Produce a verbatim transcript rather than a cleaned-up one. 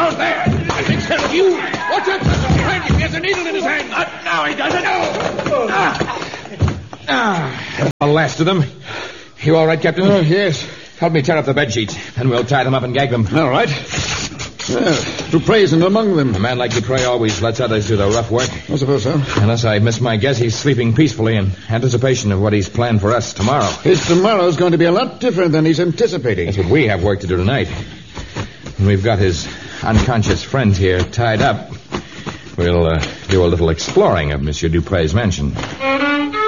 out there. I think care of you. Watch out, Professor. Behind you. He has a needle in his hand. Uh, now he doesn't. No. Ah. Ah. The last of them. You all right, Captain? Oh, yes. Help me tear up the bed sheets, and we'll tie them up and gag them. All right. Yeah, Dupre isn't among them. A man like Dupre always lets others do the rough work. I suppose so. Unless I miss my guess, he's sleeping peacefully in anticipation of what he's planned for us tomorrow. His tomorrow's going to be a lot different than he's anticipating. That's what we have work to do tonight. When we've got his unconscious friends here tied up, we'll uh, do a little exploring of Monsieur Dupre's mansion.